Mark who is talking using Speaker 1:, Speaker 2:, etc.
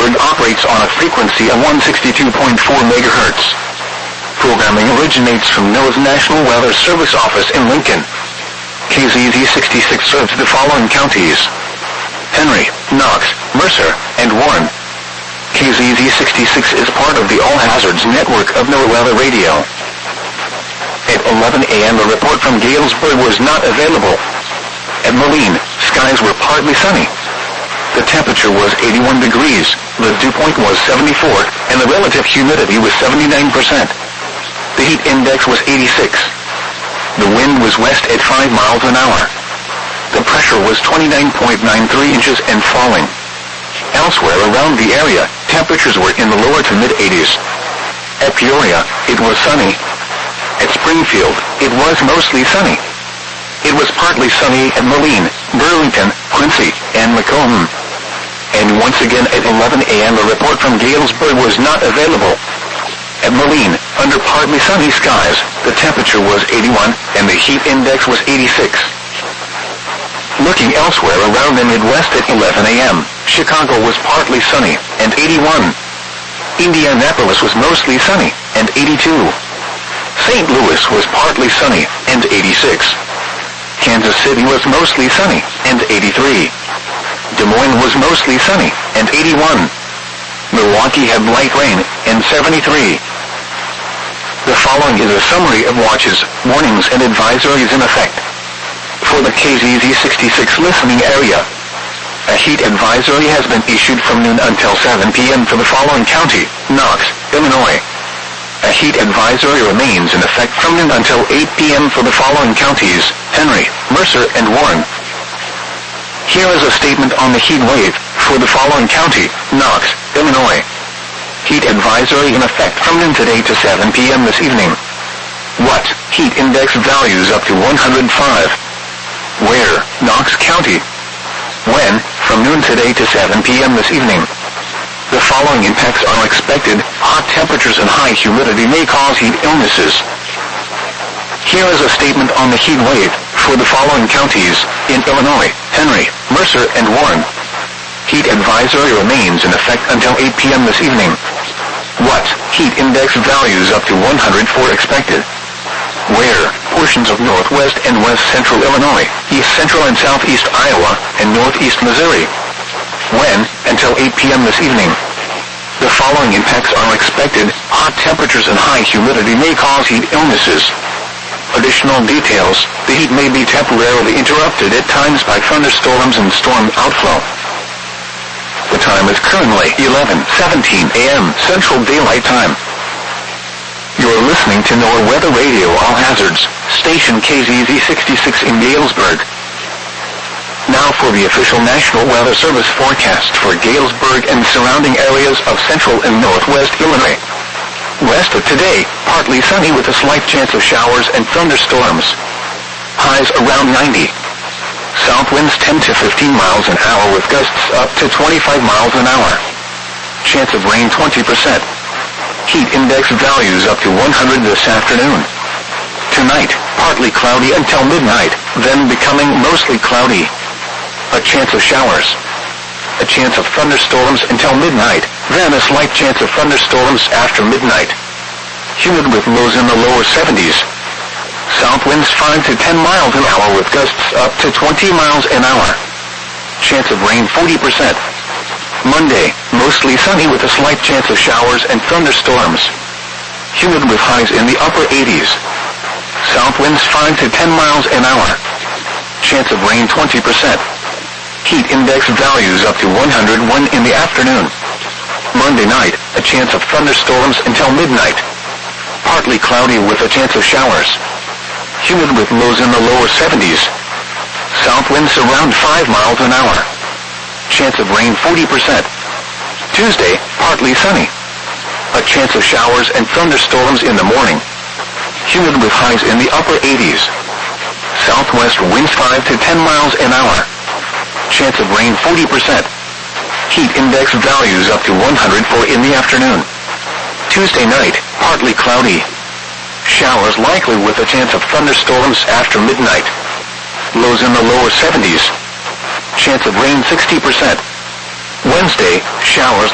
Speaker 1: Gilesburg operates on a frequency of 162.4 MHz. Programming originates from NOAA's National Weather Service office in Lincoln. KZZ66 serves the following counties: Henry, Knox, Mercer, and Warren. KZZ66 is part of the All Hazards network of NOAA Weather Radio. At 11 a.m. a report from Galesburg was not available. At Moline, skies were partly sunny. The temperature was 81 degrees, the dew point was 74, and the relative humidity was 79%. The heat index was 86. The wind was west at 5 miles an hour. The pressure was 29.93 inches and falling. Elsewhere around the area, temperatures were in the lower to mid-80s. At Peoria, it was sunny. At Springfield, it was mostly sunny. It was partly sunny at Moline, Burlington, Quincy, and Macomb. And once again at 11 a.m. a report from Galesburg was not available. At Moline, under partly sunny skies, the temperature was 81 and the heat index was 86. Looking elsewhere around the Midwest at 11 a.m., Chicago was partly sunny and 81. Indianapolis was mostly sunny and 82. St. Louis was partly sunny and 86. Kansas City was mostly sunny and 83. Des Moines was mostly sunny and 81. Milwaukee had light rain and 73. The following is a summary of watches, warnings, and advisories in effect. For the KZZ66 listening area, a heat advisory has been issued from noon until 7 p.m. for the following county: Knox, Illinois. A heat advisory remains in effect from noon until 8 p.m. for the following counties: Henry, Mercer, and Warren. Here is a statement on the heat wave for the following county: Knox, Illinois. Heat advisory in effect from noon today to 7 p.m. this evening. What? Heat index values up to 105. Where? Knox County. When? From noon today to 7 p.m. this evening. The following impacts are expected. Hot temperatures and high humidity may cause heat illnesses. Here is a statement on the heat wave for the following counties in Illinois: Henry, Mercer, and Warren. Heat advisory remains in effect until 8 p.m. this evening. What? Heat index values up to 104 expected. Where? Portions of northwest and west central Illinois, east central and southeast Iowa, and northeast Missouri. When? Until 8 p.m. this evening. The following impacts are expected. Hot temperatures and high humidity may cause heat illnesses. Additional details: the heat may be temporarily interrupted at times by thunderstorms and storm outflow. The time is currently 11:17 a.m. Central Daylight Time. You're listening to NOAA Weather Radio All Hazards, station KZZ66 in Galesburg. Now for the official National Weather Service forecast for Galesburg and surrounding areas of central and northwest Illinois. Rest of today, partly sunny with a slight chance of showers and thunderstorms. Highs around 90. South winds 10 to 15 miles an hour with gusts up to 25 miles an hour. Chance of rain 20%. Heat index values up to 100 this afternoon. Tonight, partly cloudy until midnight, then becoming mostly cloudy. A chance of showers. A chance of thunderstorms until midnight, then a slight chance of thunderstorms after midnight. Humid with lows in the lower 70s. South winds 5 to 10 miles an hour with gusts up to 20 miles an hour. Chance of rain 40%. Monday, mostly sunny with a slight chance of showers and thunderstorms. Humid with highs in the upper 80s. South winds 5 to 10 miles an hour. Chance of rain 20%. Heat index values up to 101 in the afternoon. Monday night, a chance of thunderstorms until midnight. Partly cloudy with a chance of showers. Humid with lows in the lower 70s. South winds around 5 miles an hour. Chance of rain 40%. Tuesday, partly sunny. A chance of showers and thunderstorms in the morning. Humid with highs in the upper 80s. Southwest winds 5 to 10 miles an hour. Chance of rain 40%. Heat index values up to 104 in the afternoon. Tuesday night, partly cloudy. Showers likely with a chance of thunderstorms after midnight. Lows in the lower 70s. Chance of rain 60%. Wednesday, showers